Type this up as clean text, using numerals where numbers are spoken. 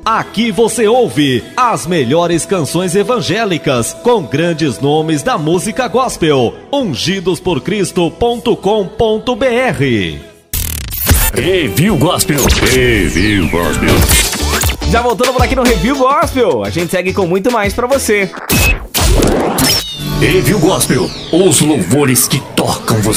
Aqui você ouve as melhores canções evangélicas com grandes nomes da música gospel. ungidosporcristo.com.br. Review Gospel. Review Gospel. Já voltando por aqui no Review Gospel, a gente segue com muito mais pra você. Review Gospel, os louvores que tocam você.